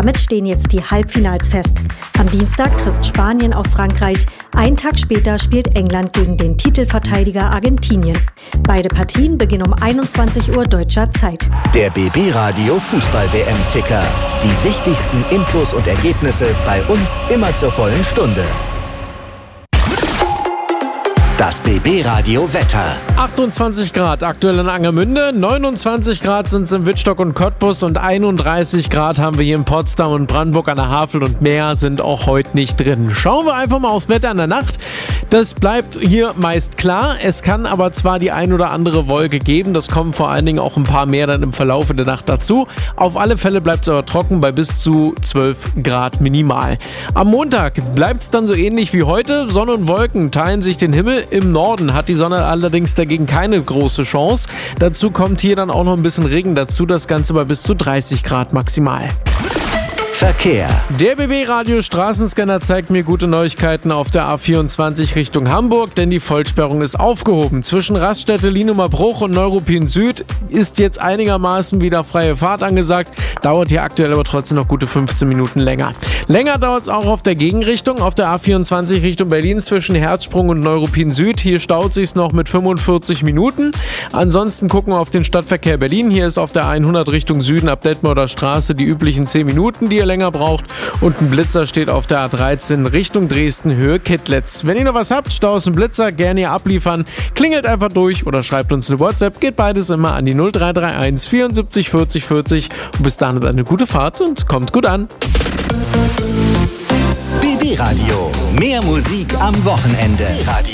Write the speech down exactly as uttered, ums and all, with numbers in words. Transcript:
Damit stehen jetzt die Halbfinals fest. Am Dienstag trifft Spanien auf Frankreich. Einen Tag später spielt England gegen den Titelverteidiger Argentinien. Beide Partien beginnen um einundzwanzig Uhr deutscher Zeit. Der B B-Radio Fußball-W M-Ticker. Die wichtigsten Infos und Ergebnisse bei uns immer zur vollen Stunde. Das B B-Radio Wetter. achtundzwanzig Grad aktuell in Angermünde, neunundzwanzig Grad sind es in Wittstock und Cottbus und einunddreißig Grad haben wir hier in Potsdam und Brandenburg an der Havel und mehr sind auch heute nicht drin. Schauen wir einfach mal aufs Wetter in der Nacht. Das bleibt hier meist klar. Es kann aber zwar die ein oder andere Wolke geben, das kommen vor allen Dingen auch ein paar mehr dann im Verlauf der Nacht dazu. Auf alle Fälle bleibt es aber trocken bei bis zu zwölf Grad minimal. Am Montag bleibt es dann so ähnlich wie heute. Sonne und Wolken teilen sich den Himmel. Im Norden hat die Sonne allerdings dagegen keine große Chance. Dazu kommt hier dann auch noch ein bisschen Regen dazu, das Ganze bei bis zu dreißig Grad maximal. Verkehr. Der B B-Radio Straßenscanner zeigt mir gute Neuigkeiten auf der A vierundzwanzig Richtung Hamburg, denn die Vollsperrung ist aufgehoben. Zwischen Raststätte Lienumer Bruch und Neuruppin Süd ist jetzt einigermaßen wieder freie Fahrt angesagt. Dauert hier aktuell aber trotzdem noch gute fünfzehn Minuten länger. Länger dauert es auch auf der Gegenrichtung, auf der A vierundzwanzig Richtung Berlin zwischen Herzsprung und Neuruppin Süd. Hier staut sich's noch mit fünfundvierzig Minuten. Ansonsten gucken wir auf den Stadtverkehr Berlin. Hier ist auf der hundert Richtung Süden ab Detmolder Straße die üblichen zehn Minuten, die ihr länger braucht. Und ein Blitzer steht auf der A dreizehn Richtung Dresden, Höhe Kittlitz. Wenn ihr noch was habt, Staus und Blitzer, gerne hier abliefern. Klingelt einfach durch oder schreibt uns eine WhatsApp. Geht beides immer an die null drei drei eins vierundsiebzig vierzig vierzig. Und bis dahin eine gute Fahrt und kommt gut an. B B-Radio. Mehr Musik am Wochenende.